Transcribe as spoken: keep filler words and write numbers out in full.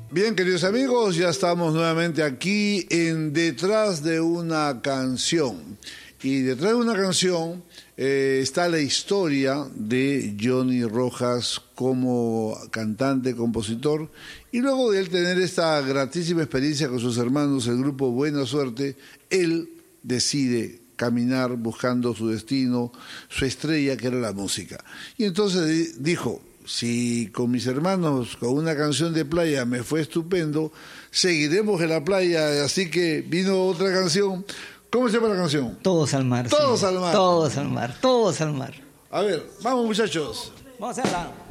Bien, queridos amigos, ya estamos nuevamente aquí en Detrás de una canción. Y detrás de una canción eh, está la historia de Johnny Rojas como cantante, compositor, y luego de él tener esta gratísima experiencia con sus hermanos, el grupo Buena Suerte, él decide caminar buscando su destino, su estrella, que era la música. Y entonces dijo: si con mis hermanos, con una canción de playa me fue estupendo, seguiremos en la playa. Así que vino otra canción. ¿Cómo se llama la canción? Todos al mar. Todos sí. al mar. Todos al mar, todos al mar. A ver, vamos muchachos. Vamos a hacerla.